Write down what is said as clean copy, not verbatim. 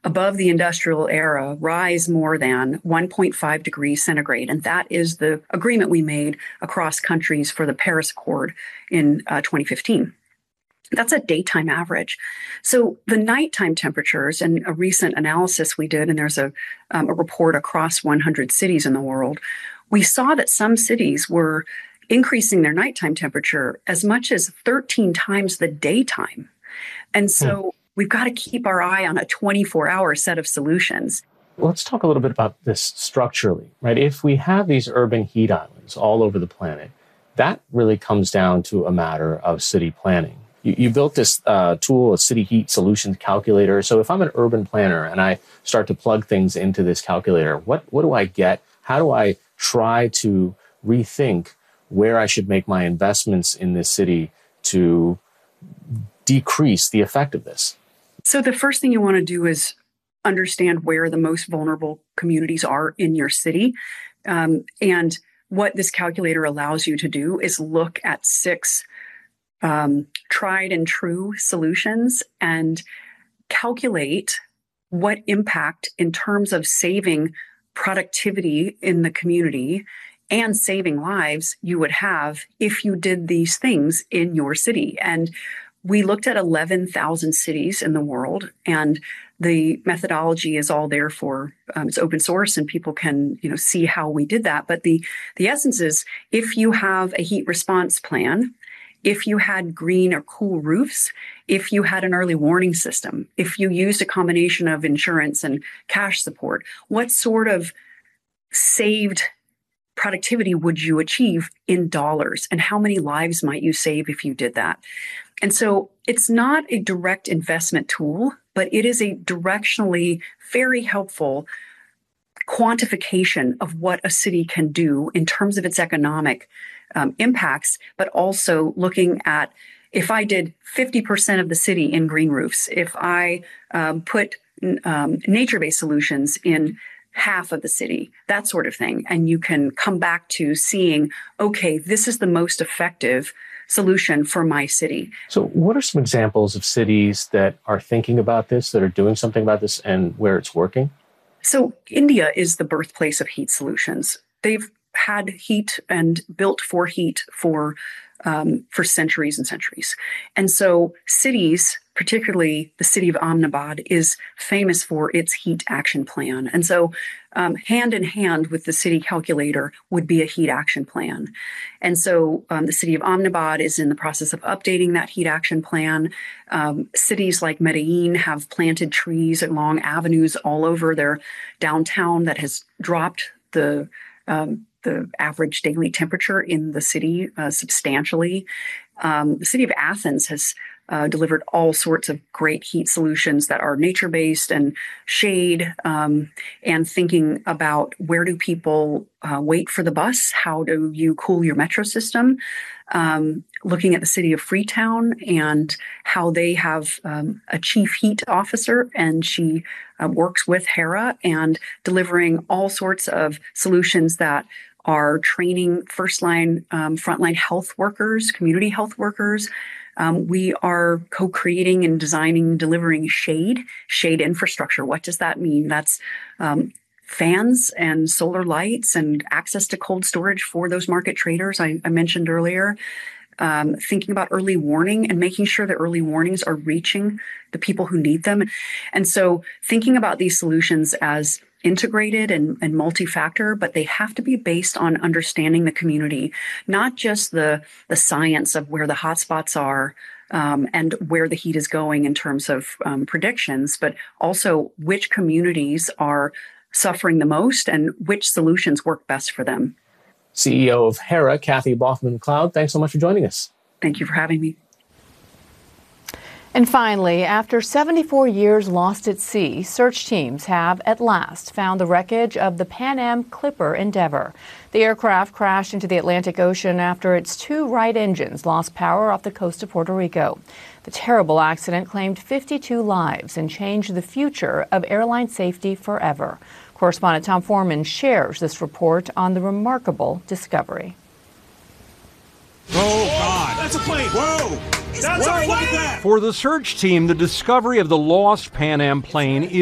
above the industrial era rise more than 1.5 degrees centigrade. And that is the agreement we made across countries for the Paris Accord in 2015. That's a daytime average. So the nighttime temperatures, and a recent analysis we did, and there's a report across 100 cities in the world, we saw that some cities were increasing their nighttime temperature as much as 13 times the daytime. And so we've got to keep our eye on a 24-hour set of solutions. Let's talk a little bit about this structurally, right? If we have these urban heat islands all over the planet, that really comes down to a matter of city planning. You built this tool, a city heat solutions calculator. So if I'm an urban planner and I start to plug things into this calculator, what do I get? How do I try to rethink where I should make my investments in this city to decrease the effect of this? So the first thing you want to do is understand where the most vulnerable communities are in your city. And what this calculator allows you to do is look at 6 tried and true solutions and calculate what impact in terms of saving productivity in the community and saving lives you would have if you did these things in your city. And we looked at 11,000 cities in the world, and the methodology is all there for it's open source, and people can see how we did that. But the essence is, if you have a heat response plan, if you had green or cool roofs, if you had an early warning system, if you used a combination of insurance and cash support, what sort of saved productivity would you achieve in dollars? And how many lives might you save if you did that? And so it's not a direct investment tool, but it is a directionally very helpful quantification of what a city can do in terms of its economic impacts, but also looking at, if I did 50% of the city in green roofs, if I put nature-based solutions in half of the city, that sort of thing. And you can come back to seeing, okay, this is the most effective solution for my city. So what are some examples of cities that are thinking about this, that are doing something about this, and where it's working? So India is the birthplace of heat solutions. They've had heat and built for heat for centuries and centuries. And so cities, particularly the city of Ahmedabad, is famous for its heat action plan. And so hand in hand with the city calculator would be a heat action plan. And so the city of Ahmedabad is in the process of updating that heat action plan. Cities like Medellin have planted trees along avenues all over their downtown that has dropped the average daily temperature in the city substantially. The city of Athens has delivered all sorts of great heat solutions that are nature-based and shade, and thinking about, where do people wait for the bus? How do you cool your metro system? Looking at the city of Freetown and how they have a chief heat officer, and she works with HERA and delivering all sorts of solutions that are training first-line, frontline health workers, community health workers. We are co-creating and designing, delivering shade infrastructure. What does that mean? That's fans and solar lights and access to cold storage for those market traders I mentioned earlier. Thinking about early warning and making sure that early warnings are reaching the people who need them. And so thinking about these solutions as integrated and multi-factor, but they have to be based on understanding the community, not just the science of where the hotspots are and where the heat is going in terms of predictions, but also which communities are suffering the most and which solutions work best for them. CEO of HERA, Kathy Baughman-McLeod, thanks so much for joining us. Thank you for having me. And finally, after 74 years lost at sea, search teams have at last found the wreckage of the Pan Am Clipper Endeavour. The aircraft crashed into the Atlantic Ocean after its 2 right engines lost power off the coast of Puerto Rico. The terrible accident claimed 52 lives and changed the future of airline safety forever. Correspondent Tom Foreman shares this report on the remarkable discovery. Oh, God. That's a plane. Whoa. That's a plane. Look at that. For the search team, the discovery of the lost Pan Am plane